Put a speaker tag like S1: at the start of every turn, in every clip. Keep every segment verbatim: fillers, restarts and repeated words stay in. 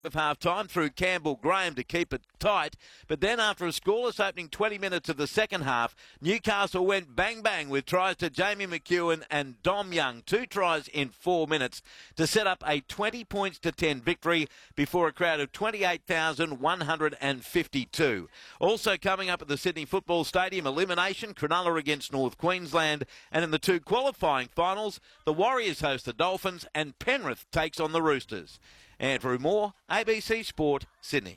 S1: of half-time through Campbell Graham to keep it tight. But then after a scoreless opening twenty minutes of the second half, Newcastle went bang-bang with tries to Jamie McEwen and Dom Young. Two tries in four minutes to set up a twenty points to ten victory before a crowd of twenty-eight thousand one hundred fifty-two. Also coming up at the Sydney Football Stadium, elimination, Cronulla against North Queensland. And in the two qualifying finals, the Warriors host the Dolphins and Penrith takes on the Roosters. Andrew Moore, A B C Sport, Sydney.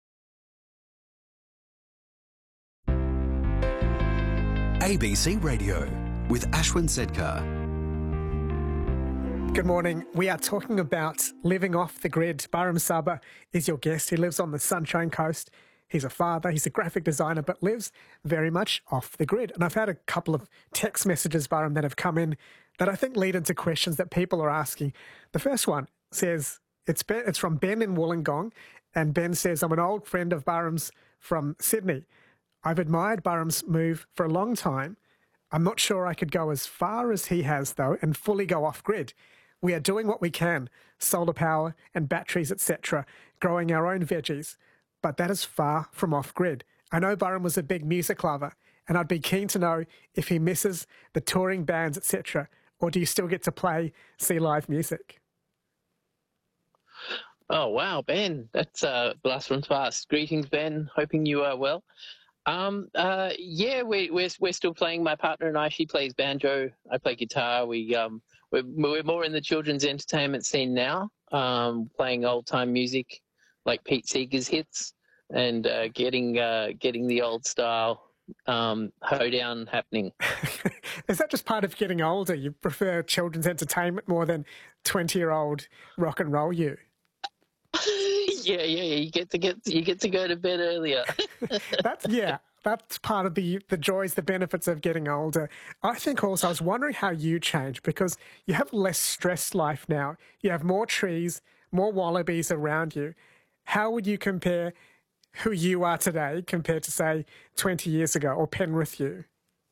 S2: A B C Radio with Ashwin Sedkar.
S3: Good morning. We are talking about living off the grid. Baram Saba is your guest. He lives on the Sunshine Coast. He's a father, he's a graphic designer, but lives very much off the grid. And I've had a couple of text messages, Baram, that have come in that I think lead into questions that people are asking. The first one says, it's ben, it's from Ben in Wollongong, and Ben says, I'm an old friend of Baram's from Sydney. I've admired Baram's move for a long time. I'm not sure I could go as far as he has, though, and fully go off grid. We are doing what we can, solar power and batteries, et cetera, growing our own veggies. But that is far from off-grid. I know Baram was a big music lover, and I'd be keen to know if he misses the touring bands, et cetera, or do you still get to play, see live music?
S4: Oh, wow, Ben. That's a blast from the past. Greetings, Ben. Hoping you are well. Um, uh, yeah, we, we're we're still playing. My partner and I, she plays banjo. I play guitar. We, um, we're, we're more in the children's entertainment scene now, um, playing old-time music like Pete Seeger's hits, and uh, getting uh, getting the old style um, hoedown happening.
S3: Is that just part of getting older? You prefer children's entertainment more than twenty-year-old rock and roll you?
S4: yeah, yeah, yeah. You get to get you get to go to bed earlier.
S3: That's yeah. That's part of the the joys, the benefits of getting older. I think also I was wondering how you change, because you have less stressed life now. You have more trees, more wallabies around you. How would you compare who you are today compared to, say, twenty years ago, or Penrith you?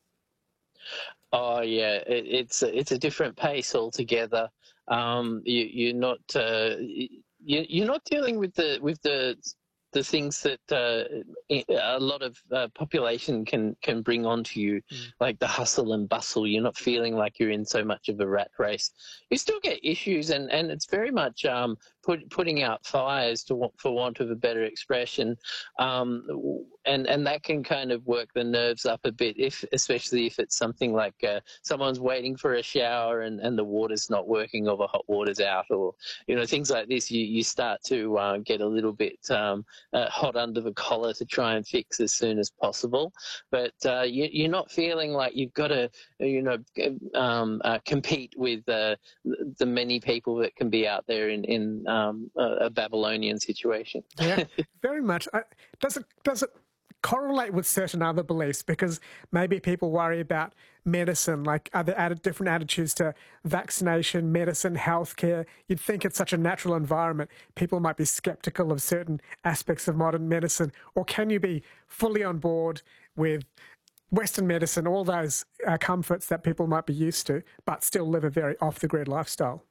S4: Oh yeah, it, it's a, it's a different pace altogether. Um, you, you're not uh, you, you're not dealing with the with the the things that uh, a lot of uh, population can can bring onto you, mm. like the hustle and bustle. You're not feeling like you're in so much of a rat race. You still get issues, and, and it's very much um, put, putting out fires, to for want of a better expression, um, and and that can kind of work the nerves up a bit, if especially if it's something like uh, someone's waiting for a shower and, and the water's not working, or the hot water's out, or you know things like this. You you start to uh, get a little bit um, Uh, hot under the collar to try and fix as soon as possible, but uh, you, you're not feeling like you've got to, you know, um, uh, compete with uh, the many people that can be out there in in um, a, a Babylonian situation.
S3: Yeah, very much. Uh, does it does it correlate with certain other beliefs? Because maybe people worry about medicine, like other added different attitudes to vaccination, medicine, healthcare. You'd think it's such a natural environment. People might be skeptical of certain aspects of modern medicine. Or can you be fully on board with Western medicine, all those uh, comforts that people might be used to, but still live a very off-the-grid lifestyle?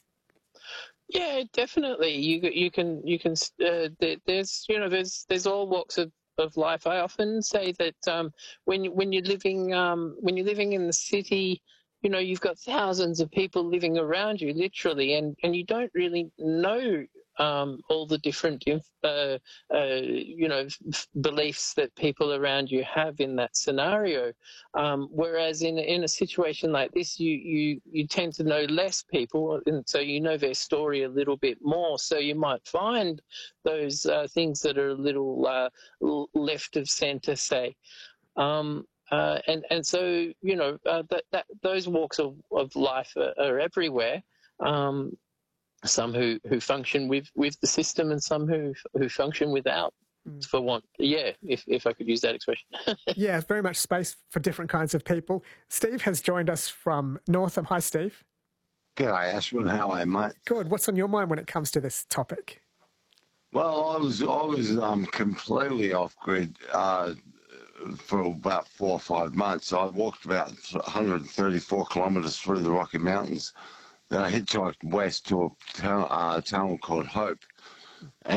S4: Yeah, definitely. You you can you can. Uh, there, there's you know there's there's all walks of of life. I often say that um, when when you're living um, when you're living in the city, you know you've got thousands of people living around you, literally, and, and you don't really know um, all the different uh, uh, you know f- beliefs that people around you have in that scenario. Um, whereas in in a situation like this, you you you tend to know less people, and so you know their story a little bit more. So you might find those uh, things that are a little uh, left of centre, say. Um, uh, and, and so, you know, uh, that, that, those walks of, of life are, are everywhere. Um, some who, who function with, with the system, and some who who function without, mm. for want, yeah, if, if I could use that expression.
S3: Yeah, very much space for different kinds of people. Steve has joined us from Northam. Hi, Steve.
S5: G'day, Ashwin. How are you, mate?
S3: Good. What's on your mind when it comes to this topic?
S5: Well, I was I was um, completely off grid uh, for about four or five months. I walked about one hundred thirty-four kilometres through the Rocky Mountains. Then I hitchhiked west to a town, uh, town called Hope.